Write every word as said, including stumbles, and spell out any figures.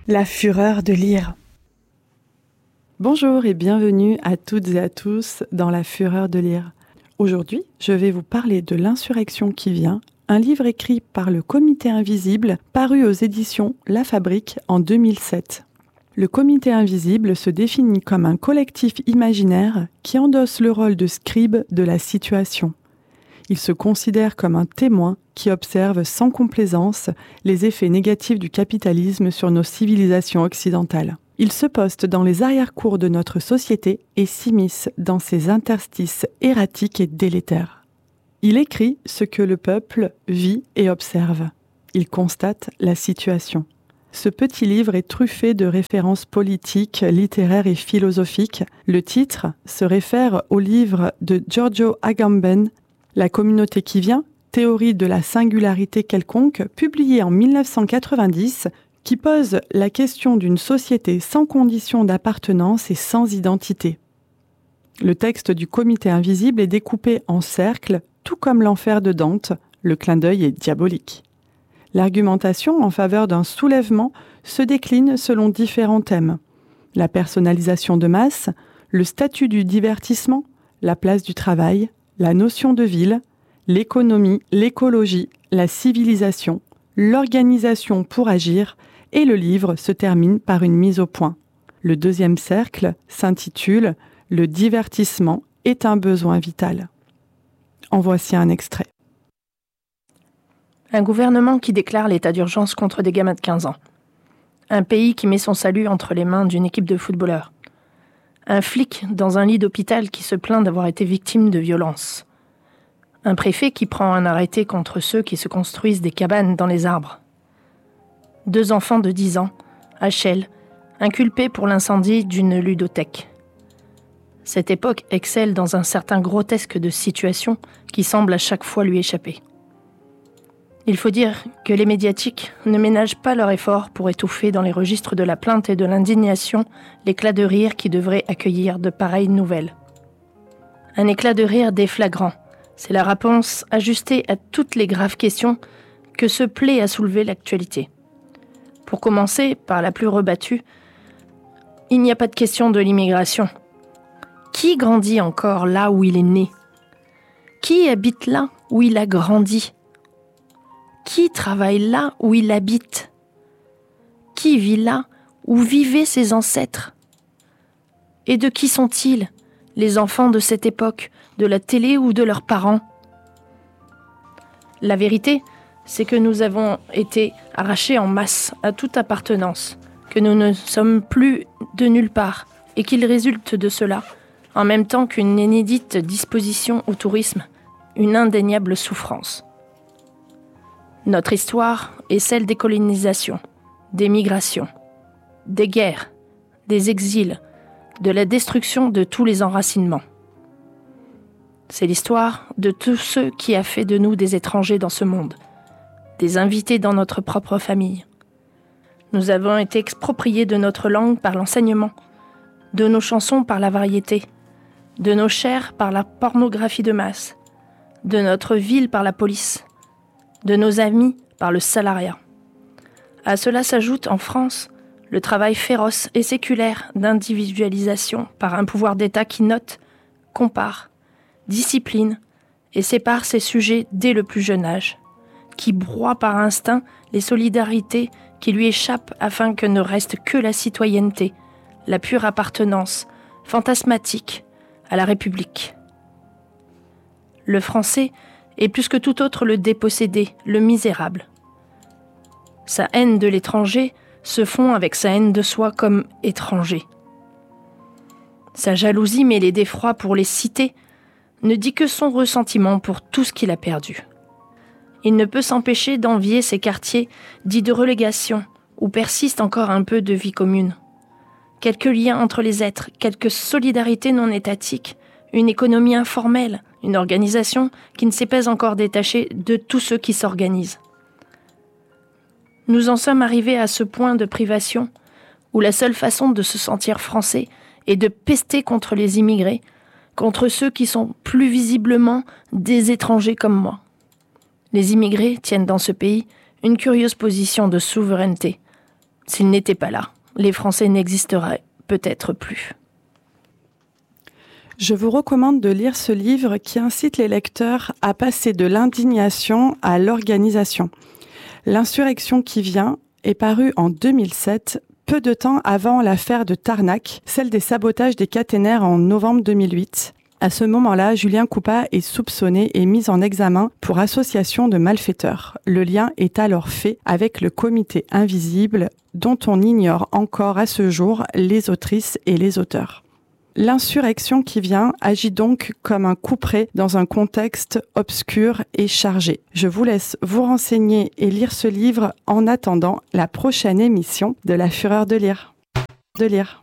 La fureur de lire. Bonjour et bienvenue à toutes et à tous dans La fureur de lire. Aujourd'hui, je vais vous parler de L'insurrection qui vient, un livre écrit par le Comité Invisible, paru aux éditions La Fabrique en deux mille sept. Le Comité Invisible se définit comme un collectif imaginaire qui endosse le rôle de scribe de la situation. Il se considère comme un témoin qui observe sans complaisance les effets négatifs du capitalisme sur nos civilisations occidentales. Il se poste dans les arrière-cours de notre société et s'immisce dans ses interstices erratiques et délétères. Il écrit ce que le peuple vit et observe. Il constate la situation. Ce petit livre est truffé de références politiques, littéraires et philosophiques. Le titre se réfère au livre de Giorgio Agamben, La communauté qui vient, théorie de la singularité quelconque, publié en mille neuf cent quatre-vingt-dix, qui pose la question d'une société sans condition d'appartenance et sans identité. Le texte du Comité Invisible est découpé en cercles, tout comme l'enfer de Dante, le clin d'œil est diabolique. L'argumentation en faveur d'un soulèvement se décline selon différents thèmes. La personnalisation de masse, le statut du divertissement, la place du travail, la notion de ville, l'économie, l'écologie, la civilisation, l'organisation pour agir, et le livre se termine par une mise au point. Le deuxième cercle s'intitule « Le divertissement est un besoin vital ». En voici un extrait. Un gouvernement qui déclare l'état d'urgence contre des gamins de quinze ans. Un pays qui met son salut entre les mains d'une équipe de footballeurs. Un flic dans un lit d'hôpital qui se plaint d'avoir été victime de violences. Un préfet qui prend un arrêté contre ceux qui se construisent des cabanes dans les arbres. Deux enfants de dix ans, à Chelles, inculpés pour l'incendie d'une ludothèque. Cette époque excelle dans un certain grotesque de situations qui semblent à chaque fois lui échapper. Il faut dire que les médiatiques ne ménagent pas leur effort pour étouffer dans les registres de la plainte et de l'indignation l'éclat de rire qui devrait accueillir de pareilles nouvelles. Un éclat de rire déflagrant, c'est la réponse ajustée à toutes les graves questions que se plaît à soulever l'actualité. Pour commencer, par la plus rebattue, il n'y a pas de question de l'immigration. Qui grandit encore là où il est né ? Qui habite là où il a grandi ? Qui travaille là où il habite ? Qui vit là où vivaient ses ancêtres ? Et de qui sont-ils, les enfants de cette époque, de la télé ou de leurs parents ? La vérité, c'est que nous avons été arrachés en masse à toute appartenance, que nous ne sommes plus de nulle part, et qu'il résulte de cela, en même temps qu'une inédite disposition au tourisme, une indéniable souffrance. Notre histoire est celle des colonisations, des migrations, des guerres, des exils, de la destruction de tous les enracinements. C'est l'histoire de tous ceux qui a fait de nous des étrangers dans ce monde, des invités dans notre propre famille. Nous avons été expropriés de notre langue par l'enseignement, de nos chansons par la variété, de nos chairs par la pornographie de masse, de notre ville par la police, de nos amis par le salariat. À cela s'ajoute en France le travail féroce et séculaire d'individualisation par un pouvoir d'État qui note, compare, discipline et sépare ses sujets dès le plus jeune âge, qui broie par instinct les solidarités qui lui échappent afin que ne reste que la citoyenneté, la pure appartenance, fantasmatique, à la République. Le français est plus que tout autre le dépossédé, le misérable. Sa haine de l'étranger se fond avec sa haine de soi comme étranger. Sa jalousie mêlée d'effroi pour les cités ne dit que son ressentiment pour tout ce qu'il a perdu. Il ne peut s'empêcher d'envier ces quartiers dits de relégation, où persiste encore un peu de vie commune. Quelques liens entre les êtres, quelques solidarités non étatiques, une économie informelle, une organisation qui ne s'est pas encore détachée de tous ceux qui s'organisent. Nous en sommes arrivés à ce point de privation où la seule façon de se sentir français est de pester contre les immigrés, contre ceux qui sont plus visiblement des étrangers comme moi. Les immigrés tiennent dans ce pays une curieuse position de souveraineté, S'il n'était pas là, les Français n'existeraient peut-être plus. Je vous recommande de lire ce livre qui incite les lecteurs à passer de l'indignation à l'organisation. L'insurrection qui vient est paru en deux mille sept, peu de temps avant l'affaire de Tarnac, celle des sabotages des caténaires en novembre deux mille huit. À ce moment-là, Julien Coupat est soupçonné et mis en examen pour association de malfaiteurs. Le lien est alors fait avec le comité invisible dont on ignore encore à ce jour les autrices et les auteurs. L'insurrection qui vient agit donc comme un couperet dans un contexte obscur et chargé. Je vous laisse vous renseigner et lire ce livre en attendant la prochaine émission de La Fureur de lire. De lire.